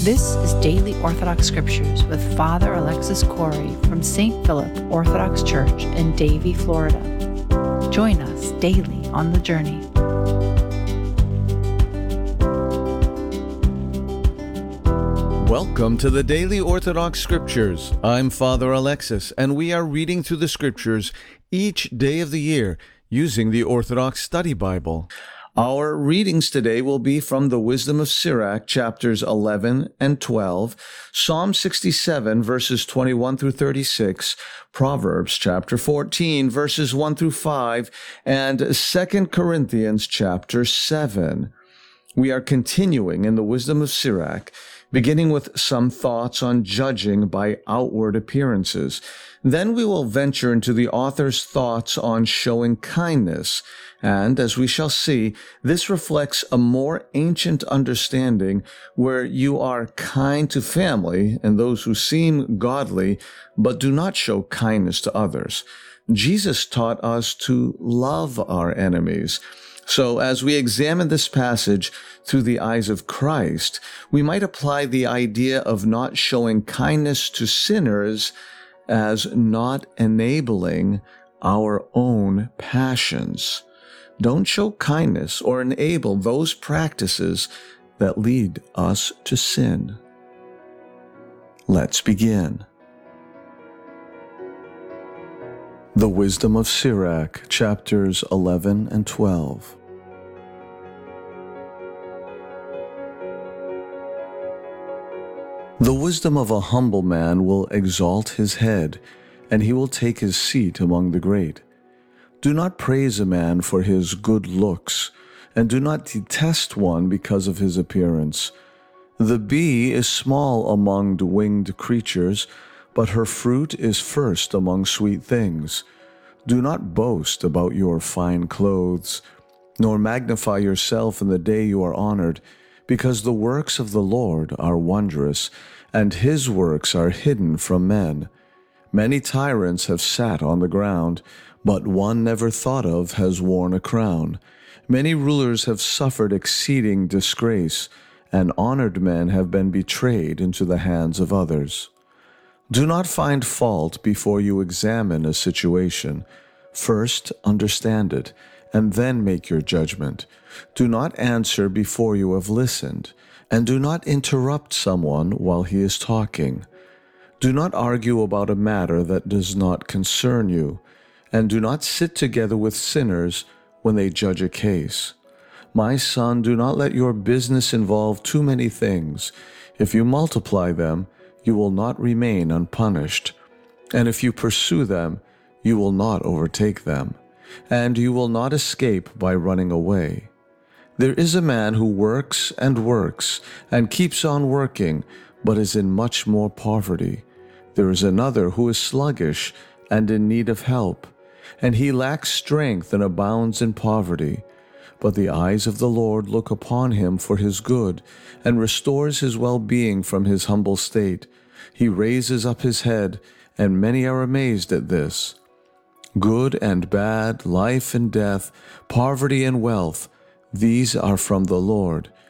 This is Daily Orthodox Scriptures with Father Alexis Corey from St. Philip Orthodox Church in Davie, Florida. Join us daily on the journey. Welcome to the Daily Orthodox Scriptures. I'm Father Alexis, and we are reading through the Scriptures each day of the year using the Orthodox Study Bible. Our readings today will be from the Wisdom of Sirach, chapters 11 and 12, Psalm 67, verses 21 through 36, Proverbs chapter 14, verses 1 through 5, and 2 Corinthians chapter 7. We are continuing in the Wisdom of Sirach, beginning with some thoughts on judging by outward appearances. Then we will venture into the author's thoughts on showing kindness, and, as we shall see, this reflects a more ancient understanding where you are kind to family and those who seem godly, but do not show kindness to others. Jesus taught us to love our enemies. So as we examine this passage through the eyes of Christ, we might apply the idea of not showing kindness to sinners as not enabling our own passions. Don't show kindness or enable those practices that lead us to sin. Let's begin. The Wisdom of Sirach, chapters 11 and 12. The wisdom of a humble man will exalt his head, and he will take his seat among the great. Do not praise a man for his good looks, and do not detest one because of his appearance. The bee is small among winged creatures, but her fruit is first among sweet things. Do not boast about your fine clothes, nor magnify yourself in the day you are honored, because the works of the Lord are wondrous, and his works are hidden from men. Many tyrants have sat on the ground, but one never thought of has worn a crown. Many rulers have suffered exceeding disgrace, and honored men have been betrayed into the hands of others. Do not find fault before you examine a situation. First understand it, and then make your judgment. Do not answer before you have listened, and do not interrupt someone while he is talking. Do not argue about a matter that does not concern you, and do not sit together with sinners when they judge a case. My son, do not let your business involve too many things. If you multiply them, you will not remain unpunished. And if you pursue them, you will not overtake them, and you will not escape by running away. There is a man who works and keeps on working, but is in much more poverty. There is another who is sluggish and in need of help, and he lacks strength and abounds in poverty. But the eyes of the Lord look upon him for his good, and restores his well-being from his humble state. He raises up his head, and many are amazed at this. Good and bad, life and death, poverty and wealth, these are from the Lord.